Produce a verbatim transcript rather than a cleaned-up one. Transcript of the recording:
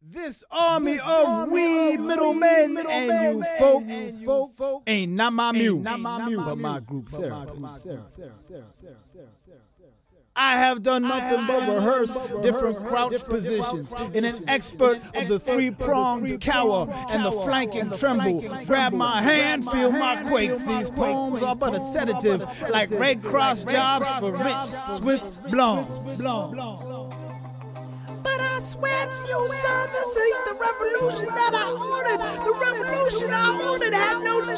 This army of weed middlemen and you folks ain't not my mule, but my group therapy. I have done nothing but rehearse different crouch positions in an expert of the three-pronged cower and the flanking tremble. Grab my hand, feel my quake. These poems are but a sedative, like Red Cross jobs for rich Swiss blondes. But I swear to you, sir, this ain't the revolution that I ordered. The revolution I ordered had no